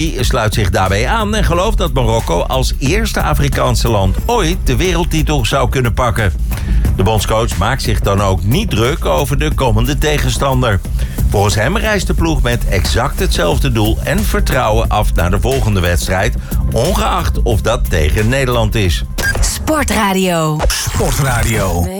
sluit zich daarbij aan en gelooft dat Marokko als eerste Afrikaanse land ooit de wereldtitel zou kunnen pakken. De bondscoach maakt zich dan ook niet druk over de komende tegenstander. Volgens hem reist de ploeg met exact hetzelfde doel en vertrouwen af naar de volgende wedstrijd, ongeacht of dat tegen Nederland is. Sportradio.